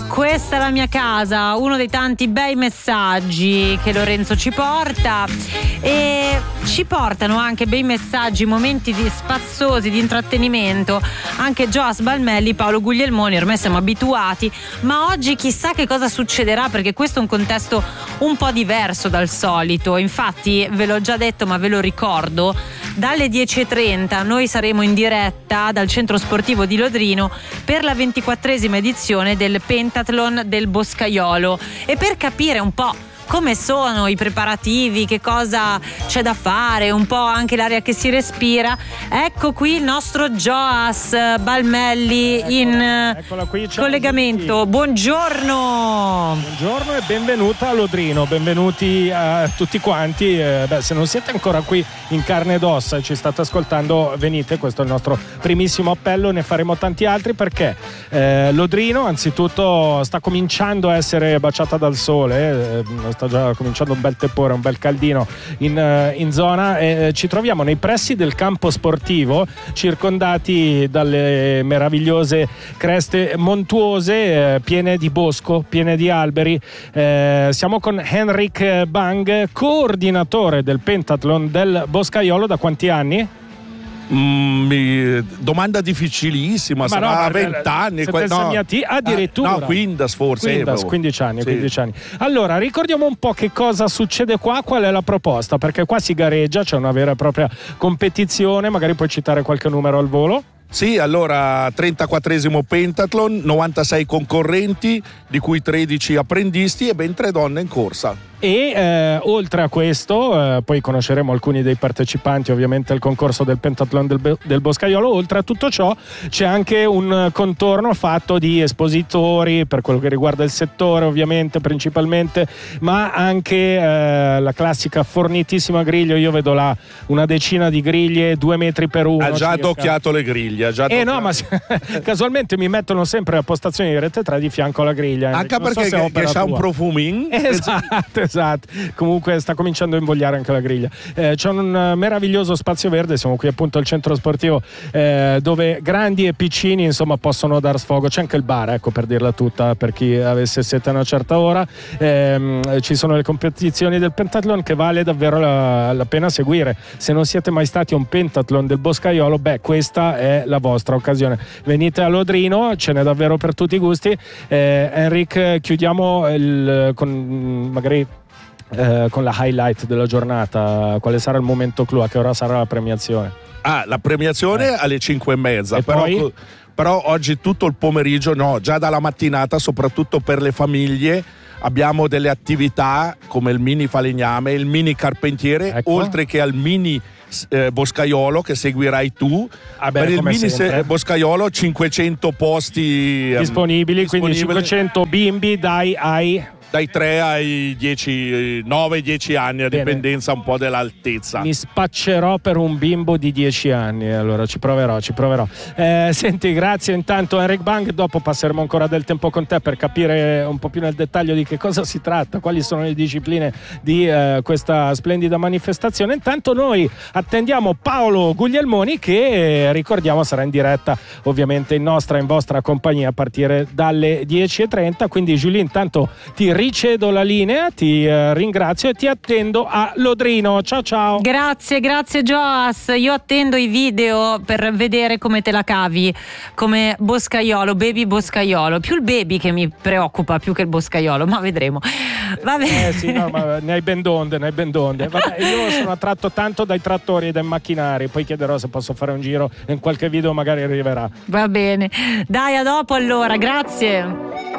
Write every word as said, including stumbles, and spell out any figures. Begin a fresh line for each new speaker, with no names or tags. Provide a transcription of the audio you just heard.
Questa è la mia casa, uno dei tanti bei messaggi che Lorenzo ci porta, e ci portano anche bei messaggi, momenti di spazzosi, di intrattenimento, anche Joas Balmelli, Paolo Guglielmoni. Ormai siamo abituati, ma oggi chissà che cosa succederà, perché questo è un contesto un po' diverso dal solito. Infatti ve l'ho già detto, ma ve lo ricordo, dalle dieci e trenta noi saremo in diretta dal centro sportivo di Lodrino per la ventiquattresima edizione del Pentathlon del Boscaiolo, e per capire un po' come sono i preparativi, che cosa c'è da fare, un po' anche l'aria che si respira, ecco qui il nostro Joas Balmelli eccola, in eccola qui, collegamento. Buongiorno.
Buongiorno e benvenuta a Lodrino, benvenuti a tutti quanti. Eh, beh, se non siete ancora qui in carne ed ossa e ci state ascoltando, venite, questo è il nostro primissimo appello, ne faremo tanti altri, perché eh, Lodrino anzitutto sta cominciando a essere baciata dal sole, eh, sta già cominciando un bel tepore, un bel caldino in, in zona, e ci troviamo nei pressi del campo sportivo, circondati dalle meravigliose creste montuose, eh, piene di bosco, piene di alberi. Eh, siamo con Henrik Bang, coordinatore del Pentathlon del Boscaiolo. Da quanti anni?
Mm, domanda difficilissima,
ma
sarà
no,
vent'anni,
que- no. addirittura
ah, no, quindici forse
quindici, quindici anni,
sì.
quindici anni. Allora ricordiamo un po' che cosa succede qua, qual è la proposta, perché qua si gareggia, c'è una vera e propria competizione. Magari puoi citare qualche numero al volo?
Sì, allora trentaquattresimo Pentathlon, novantasei concorrenti, di cui tredici apprendisti e ben tre donne in corsa.
E eh, oltre a questo, eh, poi conosceremo alcuni dei partecipanti ovviamente al concorso del Pentathlon del, del Boscaiolo. Oltre a tutto ciò c'è anche un contorno fatto di espositori per quello che riguarda il settore, ovviamente principalmente, ma anche eh, la classica fornitissima griglia. Io vedo là una decina di griglie, due metri per uno.
Ha già
circa.
Addocchiato le griglie, ha già
Eh no, ma casualmente mi mettono sempre a postazione di Rete tre di fianco alla griglia.
Anche
non
perché
so
che c'ha un profumin.
Esatto, esatto. Comunque sta cominciando a invogliare anche la griglia. Eh, c'è un uh, meraviglioso spazio verde, siamo qui appunto al centro sportivo, eh, dove grandi e piccini insomma possono dar sfogo. C'è anche il bar, ecco, per dirla tutta, per chi avesse sete a una certa ora. Eh, ci sono le competizioni del Pentathlon che vale davvero la, la pena seguire. Se non siete mai stati a un Pentathlon del Boscaiolo, beh, questa è la vostra occasione. Venite a Lodrino, ce n'è davvero per tutti i gusti. eh, Henrik, chiudiamo il, con magari eh, con la highlight della giornata. Quale sarà il momento clou? A che ora sarà la premiazione?
Ah, la premiazione eh. alle cinque e mezza,
e
però,
poi?
però oggi tutto il pomeriggio, no, già dalla mattinata, soprattutto per le famiglie, abbiamo delle attività come il mini falegname, il mini carpentiere, ecco. Oltre che al mini Eh, Boscaiolo che seguirai tu.
Ah beh,
per il mini
se-
Boscaiolo cinquecento posti
disponibili,
um,
quindi
disponibili.
cinquecento bimbi dai ai
dai tre ai dieci, nove dieci anni, a
Bene.
dipendenza un po' dell'altezza.
Mi spaccerò per un bimbo di dieci anni, allora ci proverò, ci proverò. Eh, senti, grazie intanto Henrik Bang, dopo passeremo ancora del tempo con te per capire un po' più nel dettaglio di che cosa si tratta, quali sono le discipline di eh, questa splendida manifestazione. Intanto noi attendiamo Paolo Guglielmoni che, ricordiamo, sarà in diretta ovviamente in nostra e in vostra compagnia a partire dalle dieci e trenta, quindi Giulia, intanto ti ricedo la linea, ti eh, ringrazio e ti attendo a Lodrino. Ciao ciao.
Grazie, grazie Joas. Io attendo i video per vedere come te la cavi come Boscaiolo, baby Boscaiolo. Più il baby che mi preoccupa più che il Boscaiolo, ma vedremo. Vabbè.
Eh sì, no, ma ne hai ben donde, ne hai ben donde. Vabbè, io sono attratto tanto dai trattori e dai macchinari, poi chiederò se posso fare un giro in qualche video, magari arriverà.
Va bene. Dai, a dopo allora, grazie.